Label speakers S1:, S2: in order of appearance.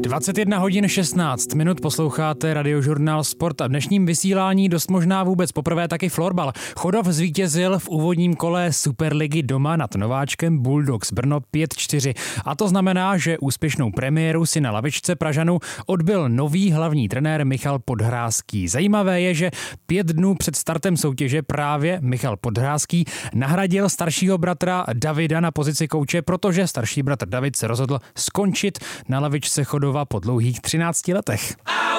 S1: 21 hodin 16 minut posloucháte Radiožurnál Sport a v dnešním vysílání dost možná vůbec poprvé taky florbal. Chodov zvítězil v úvodním kole Superligy doma nad nováčkem Bulldogs Brno 5-4. A to znamená, že úspěšnou premiéru si na lavičce Pražanů odbyl nový hlavní trenér Michal Podhrázký. Zajímavé je, že 5 dnů před startem soutěže právě Michal Podhrázký nahradil staršího bratra Davida na pozici kouče, protože starší bratr David se rozhodl skončit na lavičce Chodova po dlouhých 13 letech.